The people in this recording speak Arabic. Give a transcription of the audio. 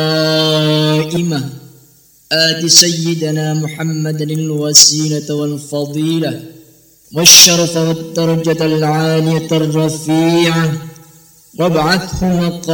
قائمة آت سيدنا محمد الوسيلة والفضيلة والشرف والدرجة العالية الرفيعة وابعثه مقاما